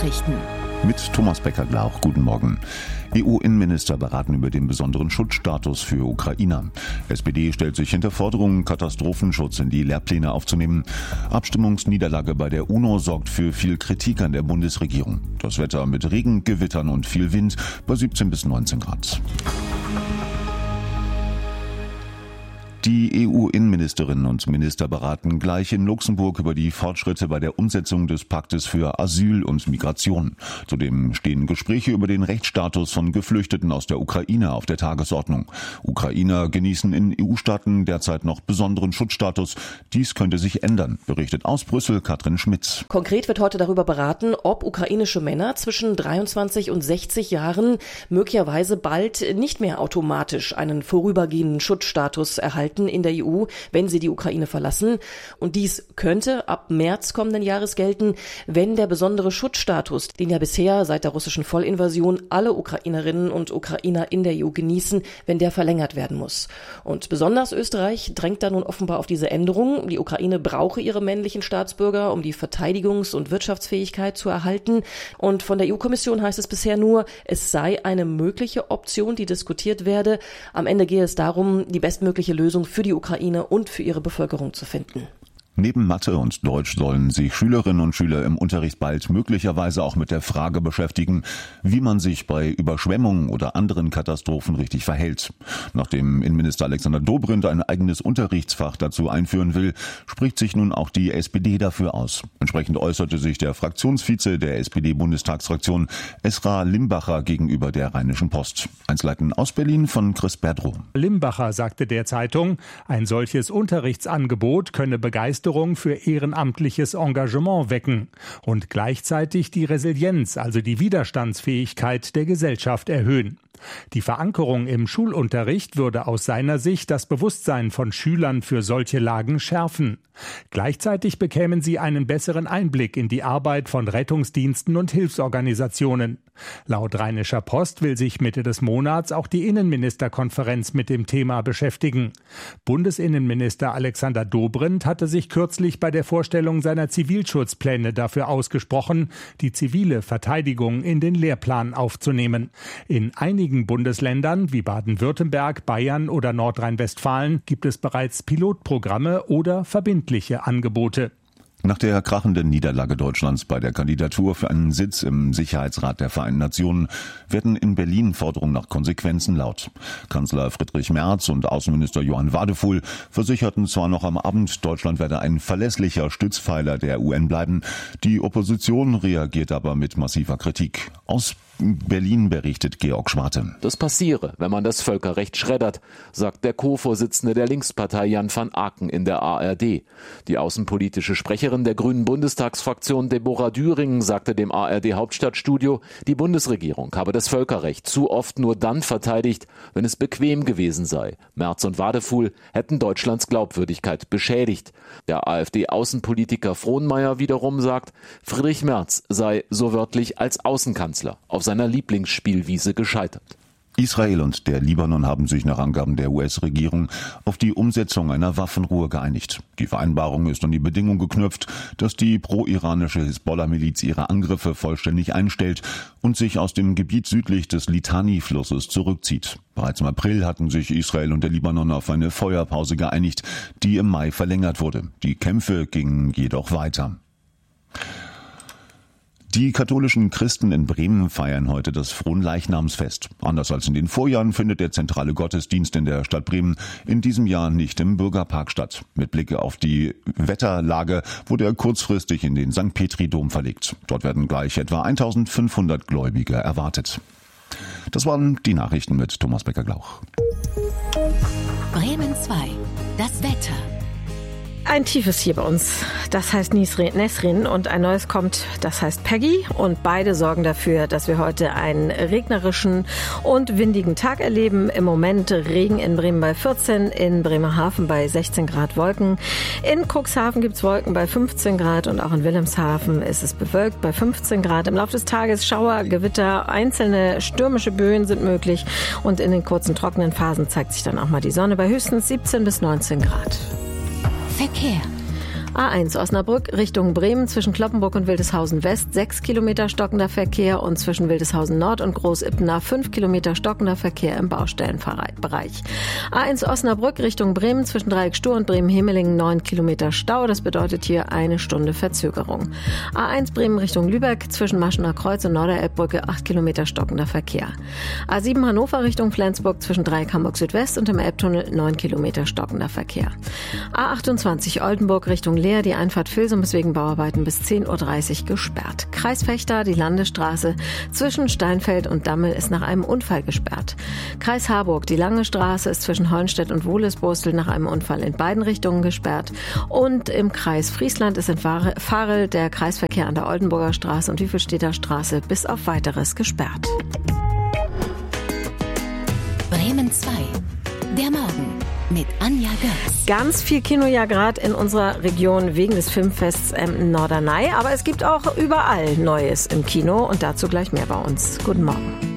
Nachrichten. Mit Thomas Becker-Glauch. Guten Morgen. EU-Innenminister beraten über den besonderen Schutzstatus für Ukrainer. SPD stellt sich hinter Forderungen, Katastrophenschutz in die Lehrpläne aufzunehmen. Abstimmungsniederlage bei der UNO sorgt für viel Kritik an der Bundesregierung. Das Wetter mit Regen, Gewittern und viel Wind bei 17 bis 19 Grad. Die EU-Innenministerinnen und Minister beraten gleich in Luxemburg über die Fortschritte bei der Umsetzung des Paktes für Asyl und Migration. Zudem stehen Gespräche über den Rechtsstatus von Geflüchteten aus der Ukraine auf der Tagesordnung. Ukrainer genießen in EU-Staaten derzeit noch besonderen Schutzstatus. Dies könnte sich ändern, berichtet aus Brüssel Katrin Schmitz. Konkret wird heute darüber beraten, ob ukrainische Männer zwischen 23 und 60 Jahren möglicherweise bald nicht mehr automatisch einen vorübergehenden Schutzstatus erhalten in der EU, wenn sie die Ukraine verlassen. Und dies könnte ab März kommenden Jahres gelten, wenn der besondere Schutzstatus, den ja bisher seit der russischen Vollinvasion alle Ukrainerinnen und Ukrainer in der EU genießen, wenn der verlängert werden muss. Und besonders Österreich drängt da nun offenbar auf diese Änderung. Die Ukraine brauche ihre männlichen Staatsbürger, um die Verteidigungs- und Wirtschaftsfähigkeit zu erhalten. Und von der EU-Kommission heißt es bisher nur, es sei eine mögliche Option, die diskutiert werde. Am Ende gehe es darum, die bestmögliche Lösung für die Ukraine und für ihre Bevölkerung zu finden. Neben Mathe und Deutsch sollen sich Schülerinnen und Schüler im Unterricht bald möglicherweise auch mit der Frage beschäftigen, wie man sich bei Überschwemmungen oder anderen Katastrophen richtig verhält. Nachdem Innenminister Alexander Dobrindt ein eigenes Unterrichtsfach dazu einführen will, spricht sich nun auch die SPD dafür aus. Entsprechend äußerte sich der Fraktionsvize der SPD-Bundestagsfraktion Esra Limbacher gegenüber der Rheinischen Post. Einzelheiten aus Berlin von Chris Berdrow. Limbacher sagte der Zeitung, ein solches Unterrichtsangebot könne Begeisterung für ehrenamtliches Engagement wecken und gleichzeitig die Resilienz, also die Widerstandsfähigkeit der Gesellschaft erhöhen. Die Verankerung im Schulunterricht würde aus seiner Sicht das Bewusstsein von Schülern für solche Lagen schärfen. Gleichzeitig bekämen sie einen besseren Einblick in die Arbeit von Rettungsdiensten und Hilfsorganisationen. Laut Rheinischer Post will sich Mitte des Monats auch die Innenministerkonferenz mit dem Thema beschäftigen. Bundesinnenminister Alexander Dobrindt hatte sich kürzlich bei der Vorstellung seiner Zivilschutzpläne dafür ausgesprochen, die zivile Verteidigung in den Lehrplan aufzunehmen. In einigen Bundesländern wie Baden-Württemberg, Bayern oder Nordrhein-Westfalen gibt es bereits Pilotprogramme oder verbindliche Angebote. Nach der krachenden Niederlage Deutschlands bei der Kandidatur für einen Sitz im Sicherheitsrat der Vereinten Nationen werden in Berlin Forderungen nach Konsequenzen laut. Kanzler Friedrich Merz und Außenminister Johann Wadefuhl versicherten zwar noch am Abend, Deutschland werde ein verlässlicher Stützpfeiler der UN bleiben. Die Opposition reagiert aber mit massiver Kritik. Aus Berlin berichtet Georg Schwarte. Das passiere, wenn man das Völkerrecht schreddert, sagt der Co-Vorsitzende der Linkspartei Jan van Aken in der ARD. Die außenpolitische Sprecherin der Grünen Bundestagsfraktion Deborah Düringen sagte dem ARD-Hauptstadtstudio, die Bundesregierung habe das Völkerrecht zu oft nur dann verteidigt, wenn es bequem gewesen sei. Merz und Wadefuhl hätten Deutschlands Glaubwürdigkeit beschädigt. Der AfD-Außenpolitiker Frohnmeier wiederum sagt, Friedrich Merz sei so wörtlich als Außenkanzler auf seiner Lieblingsspielwiese gescheitert. Israel und der Libanon haben sich nach Angaben der US-Regierung auf die Umsetzung einer Waffenruhe geeinigt. Die Vereinbarung ist an die Bedingung geknüpft, dass die pro-iranische Hisbollah-Miliz ihre Angriffe vollständig einstellt und sich aus dem Gebiet südlich des Litani-Flusses zurückzieht. Bereits im April hatten sich Israel und der Libanon auf eine Feuerpause geeinigt, die im Mai verlängert wurde. Die Kämpfe gingen jedoch weiter. Die katholischen Christen in Bremen feiern heute das Fronleichnamsfest. Anders als in den Vorjahren findet der zentrale Gottesdienst in der Stadt Bremen in diesem Jahr nicht im Bürgerpark statt. Mit Blick auf die Wetterlage wurde er kurzfristig in den St. Petri-Dom verlegt. Dort werden gleich etwa 1500 Gläubige erwartet. Das waren die Nachrichten mit Thomas Becker-Glauch. Bremen 2. Das Wetter. Ein tiefes hier bei uns, das heißt Nesrin, und ein neues kommt, das heißt Peggy, und beide sorgen dafür, dass wir heute einen regnerischen und windigen Tag erleben. Im Moment Regen in Bremen bei 14, in Bremerhaven bei 16 Grad Wolken, in Cuxhaven gibt's Wolken bei 15 Grad und auch in Wilhelmshaven ist es bewölkt bei 15 Grad. Im Laufe des Tages Schauer, Gewitter, einzelne stürmische Böen sind möglich und in den kurzen trockenen Phasen zeigt sich dann auch mal die Sonne bei höchstens 17 bis 19 Grad. Verkehr. A1 Osnabrück Richtung Bremen zwischen Cloppenburg und Wildeshausen West 6 Kilometer stockender Verkehr und zwischen Wildeshausen Nord und Großippener 5 Kilometer stockender Verkehr im Baustellenbereich. A1 Osnabrück Richtung Bremen zwischen Dreieck Stur und Bremen-Hemelingen 9 Kilometer Stau. Das bedeutet hier 1 Stunde Verzögerung. A1 Bremen Richtung Lübeck zwischen Maschener Kreuz und Norderelbbrücke 8 Kilometer stockender Verkehr. A7 Hannover Richtung Flensburg zwischen Dreieck Hamburg Südwest und dem Elbtunnel 9 Kilometer stockender Verkehr. A28 Oldenburg Richtung Leer, die Einfahrt Vilsum ist wegen Bauarbeiten bis 10.30 Uhr gesperrt. Kreis Vechta, die Landesstraße zwischen Steinfeld und Dammel ist nach einem Unfall gesperrt. Kreis Harburg, die Lange Straße ist zwischen Hollenstedt und Wohlisborstel nach einem Unfall in beiden Richtungen gesperrt. Und im Kreis Friesland ist in Varel der Kreisverkehr an der Oldenburger Straße und Wiefelstädter Straße bis auf Weiteres gesperrt. Bremen 2. Der Morgen mit Anja Götz. Ganz viel Kino ja gerade in unserer Region wegen des Filmfests Norderney. Aber es gibt auch überall Neues im Kino und dazu gleich mehr bei uns. Guten Morgen.